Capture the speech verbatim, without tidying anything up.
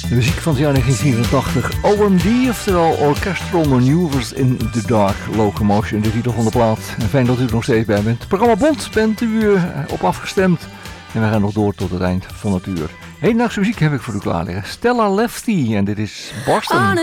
De muziek van het jaar negentien vierentachtig, O M D, oftewel Orchestral Maneuvers in the Dark Locomotion, de titel van de plaat. En fijn dat u er nog steeds bij bent. Het programma Bond bent u uh, op afgestemd en we gaan nog door tot het eind van het uur. Hedendaagse muziek heb ik voor u klaar liggen. Stella Lefty en dit is Boston.